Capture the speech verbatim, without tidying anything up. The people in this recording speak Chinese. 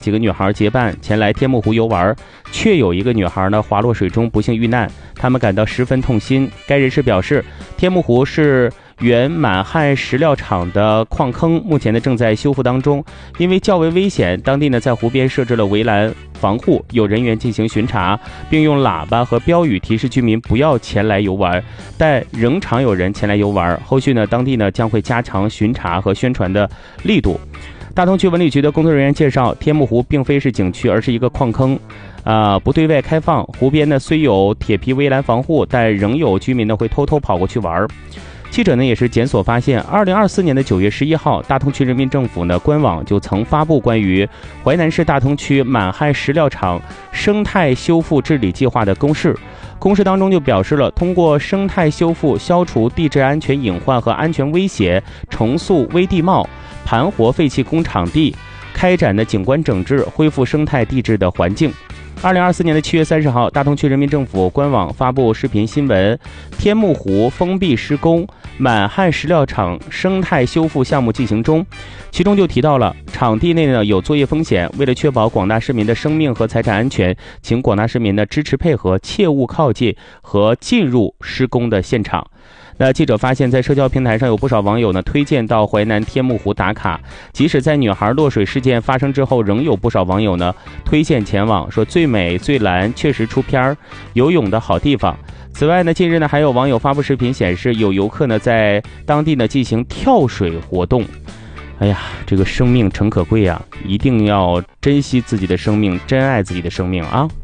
几个女孩结伴前来天目湖游玩，却有一个女孩呢滑落水中不幸遇难，他们感到十分痛心。该人士表示，天目湖是原满汉石料厂的矿坑，目前呢正在修复当中，因为较为危险，当地呢在湖边设置了围栏防护，有人员进行巡查，并用喇叭和标语提示居民不要前来游玩，但仍常有人前来游玩。后续呢，当地呢将会加强巡查和宣传的力度。大同区文旅局的工作人员介绍，天目湖并非是景区，而是一个矿坑，啊、呃，不对外开放。湖边呢虽有铁皮围栏防护，但仍有居民呢会偷偷跑过去玩。记者呢也是检索发现，二零二四年的九月十一号，大同区人民政府呢官网就曾发布关于淮南市大同区满汉石料厂生态修复治理计划的公示。公示当中就表示了，通过生态修复消除地质安全隐患和安全威胁，重塑危地貌，盘活废弃工厂地，开展的景观整治，恢复生态地质的环境。二零二四年的七月三十号，大同区人民政府官网发布视频新闻，天目湖封闭施工，满汉石料厂生态修复项目进行中。其中就提到了场地内呢有作业风险，为了确保广大市民的生命和财产安全，请广大市民呢支持配合，切勿靠近和进入施工的现场。那记者发现，在社交平台上有不少网友呢推荐到淮南天目湖打卡，即使在女孩落水事件发生之后，仍有不少网友呢推荐前往，说最美最蓝，确实出片儿，游泳的好地方。此外呢，近日呢还有网友发布视频显示，有游客呢在当地呢进行跳水活动。哎呀，这个生命诚可贵啊，一定要珍惜自己的生命，珍爱自己的生命啊！